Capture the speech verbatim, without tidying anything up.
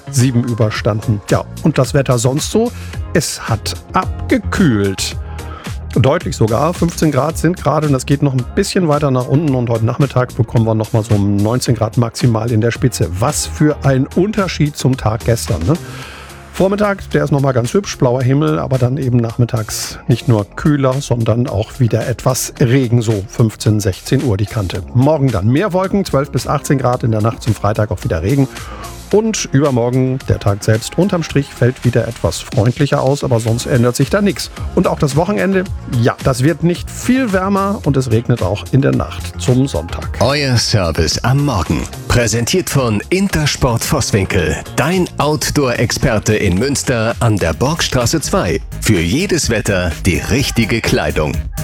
sieben überstanden. Ja, und das Wetter sonst so? Es hat abgekühlt. Deutlich sogar. fünfzehn Grad sind gerade und das geht noch ein bisschen weiter nach unten. Und heute Nachmittag bekommen wir nochmal so um neunzehn Grad maximal in der Spitze. Was für ein Unterschied zum Tag gestern, ne? Vormittag, der ist nochmal ganz hübsch, blauer Himmel, aber dann eben nachmittags nicht nur kühler, sondern auch wieder etwas Regen, so fünfzehn, sechzehn Uhr die Kante. Morgen dann mehr Wolken, zwölf bis achtzehn Grad, in der Nacht zum Freitag auch wieder Regen. Und übermorgen, der Tag selbst, unterm Strich fällt wieder etwas freundlicher aus, aber sonst ändert sich da nichts. Und auch das Wochenende, ja, das wird nicht viel wärmer und es regnet auch in der Nacht zum Sonntag. Euer Service am Morgen. Präsentiert von Intersport Vosswinkel. Dein Outdoor-Experte in Münster an der Borgstraße zwei. Für jedes Wetter die richtige Kleidung.